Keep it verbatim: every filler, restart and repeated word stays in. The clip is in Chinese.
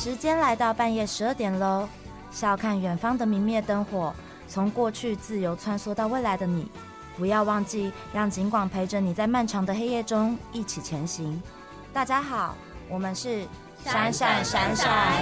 时间来到半夜十二点喽，笑看远方的明灭灯火，从过去自由穿梭到未来的你，不要忘记让警广陪着你在漫长的黑夜中一起前行。大家好，我们是闪闪闪闪。